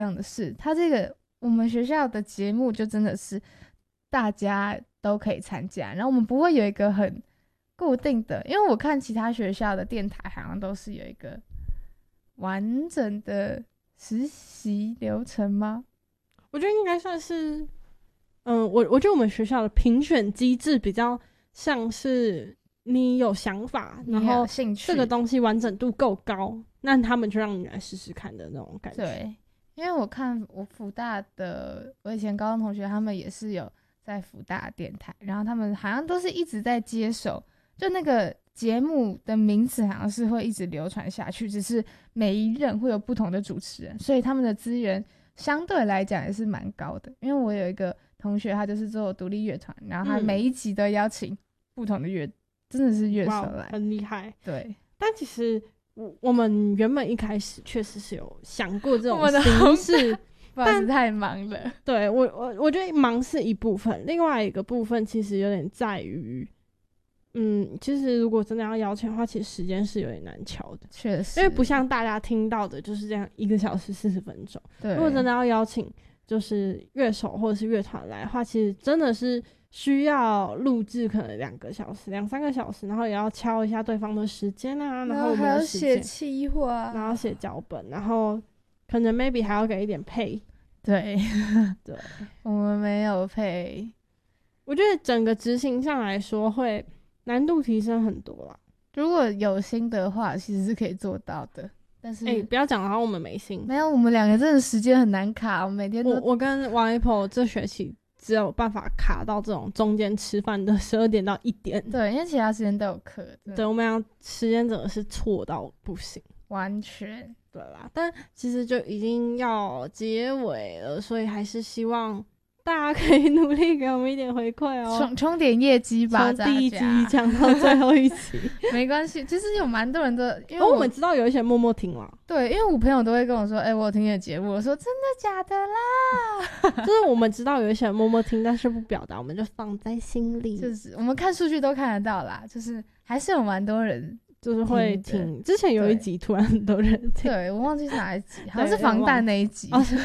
样的是，他这个我们学校的节目就真的是大家都可以参加，然后我们不会有一个很固定的，因为我看其他学校的电台好像都是有一个完整的实习流程吗？ 我觉得应该算是，我觉得我们学校的评选机制比较像是你有想法，然后这个东西完整度够高，那他们就让你来试试看的那种感觉。 对，因为我看我辅大的，我以前高中同学他们也是有在辅大电台，然后他们好像都是一直在接手，就那个节目的名词好像是会一直流传下去，只是每一任会有不同的主持人，所以他们的资源相对来讲也是蛮高的。因为我有一个同学，他就是做独立乐团，然后他每一集都邀请不同的真的是乐手来， 很厉害。 对， 但其实我们原本一开始确实是有想过这种形式， 但太忙了。 对，我觉得忙是一部分，另外一个部分其实有点在于，其实如果真的要邀请的话，其实时间是有点难敲的， 确实， 因为不像大家听到的就是这样1个小时40分钟。 对， 如果真的要邀请就是乐手或者是乐团来的话，其实真的是需要录制可能2个小时、2-3个小时，然后也要敲一下对方的时间啊，然后我们的时间， 还要写企划， 然后写脚本，然后可能 maybe 还要给一点配。 对对， 我们没有配。 我觉得整个执行上来说会难度提升很多啦。 如果有心的话，其实是可以做到的。但是不要讲的话我们没心， 没有，我们2个真的时间很难卡，我们每天都我跟王 Apple 这学期只有办法卡到这种中间吃饭的12点到1点。 对，因为其他时间都有课。 对，我们俩时间真的是错到不行， 完全对啦。但其实就已经要结尾了，所以还是希望大家可以努力给我们一点回馈哦， 冲点业绩吧。 从第1集讲到最后1集没关系，其实有蛮多人的，因为我们知道有一些默默听了。 对，因为我朋友都会跟我说，我有听你的节目，我说真的假的啦就是我们知道有一些人默默听，但是不表达，我们就放在心里。 就是我们看数据都看得到啦，就是还是有蛮多人就是会听。之前有一集突然很多人听， 对，我忘记是哪一集，好像是防弹那一集。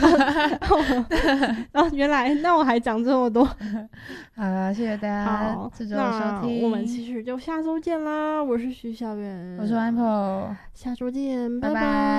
原来那我还讲这么多。 好啦，谢谢大家这周的收听， 我们其实就下周见啦。我是徐小圆， 我是 Apple， 下周见，拜拜拜。